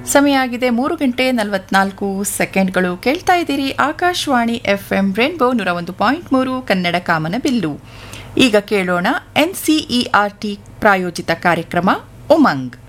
ಸಮಯ ಆಗಿದೆ 3:44 ಕೇಳ್ತಾ ಇದ್ದೀರಿ ಆಕಾಶವಾಣಿ FM ರೇನ್ಬೋ 101.3 ಕನ್ನಡ ಕಾಮನಬಿಲ್ಲು. ಈಗ ಕೇಳೋಣ NCERT ಪ್ರಾಯೋಜಿತ ಕಾರ್ಯಕ್ರಮ ಉಮಂಗ್.